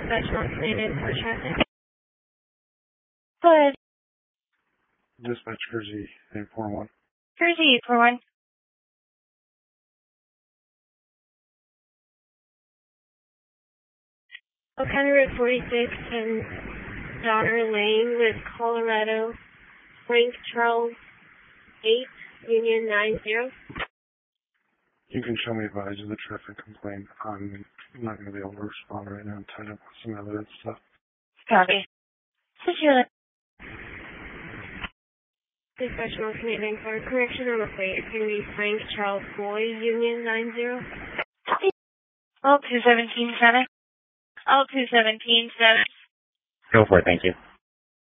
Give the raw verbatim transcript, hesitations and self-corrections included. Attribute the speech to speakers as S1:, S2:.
S1: dispatch not slated for traffic. Go ahead.
S2: Dispatch Jersey eight four one.
S1: Jersey eight four one. County Road forty-six and Donner Lane with Colorado, Frank Charles eight, Union nine zero.
S2: You can show me advice of the traffic complaint. I'm not going to be able to respond right now. I'm tied up with some other stuff.
S1: Copy. Cecilia. Dispatch North Canadian for correction on the plate. It's going to be Frank Charles Boy, Union nine zero. All two seventeen seven. All two seventeen seven.
S3: Go for it, thank you.